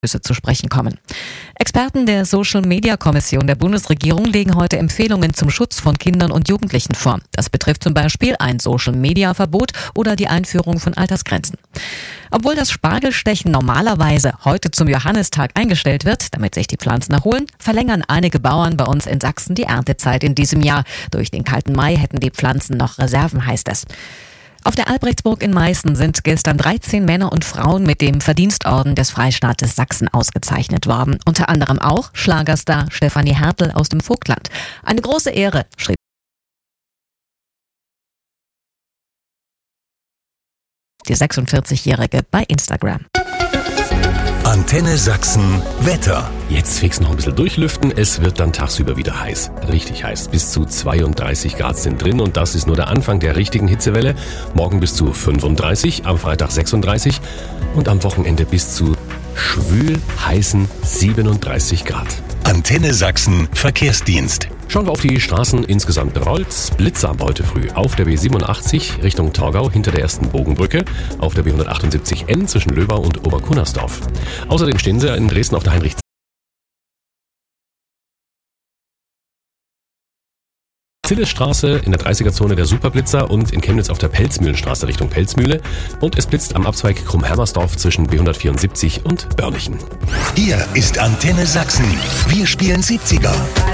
zu sprechen kommen. Experten der Social-Media-Kommission der Bundesregierung legen heute Empfehlungen zum Schutz von Kindern und Jugendlichen vor. Das betrifft zum Beispiel ein Social-Media-Verbot oder die Einführung von Altersgrenzen. Obwohl das Spargelstechen normalerweise heute zum Johannistag eingestellt wird, damit sich die Pflanzen erholen, verlängern einige Bauern bei uns in Sachsen die Erntezeit in diesem Jahr. Durch den kalten Mai hätten die Pflanzen noch Reserven, heißt es. Auf der Albrechtsburg in Meißen sind gestern 13 Männer und Frauen mit dem Verdienstorden des Freistaates Sachsen ausgezeichnet worden. Unter anderem auch Schlagerstar Stefanie Hertel aus dem Vogtland. Eine große Ehre, schrieb die 46-Jährige bei Instagram. Antenne Sachsen Wetter. Jetzt fix noch ein bisschen durchlüften. Es wird dann tagsüber wieder heiß. Richtig heiß. Bis zu 32 Grad sind drin und das ist nur der Anfang der richtigen Hitzewelle. Morgen bis zu 35, am Freitag 36 und am Wochenende bis zu schwül heißen 37 Grad. Antenne Sachsen Verkehrsdienst. Schauen wir auf die Straßen. Insgesamt rollt's. Blitzer ab heute früh auf der B87 Richtung Torgau hinter der ersten Bogenbrücke, auf der B178N zwischen Löbau und Oberkunnersdorf. Außerdem stehen sie in Dresden auf der Heinrich Zillestraße in der 30er-Zone der Superblitzer und in Chemnitz auf der Pelzmühlenstraße Richtung Pelzmühle. Und es blitzt am Abzweig Krumm-Hermersdorf zwischen B174 und Börlichen. Hier ist Antenne Sachsen. Wir spielen 70er.